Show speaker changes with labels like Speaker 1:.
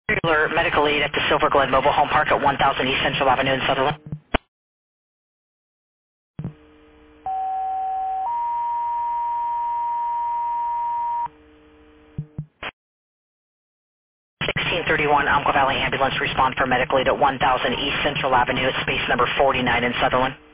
Speaker 1: Regular medical aid at the Silver Glen Mobile Home Park at 1000 East Central Avenue in Sutherland. 1631 Umpqua Valley Ambulance respond for medical aid at 1000 East Central Avenue at space number 49 in Sutherland.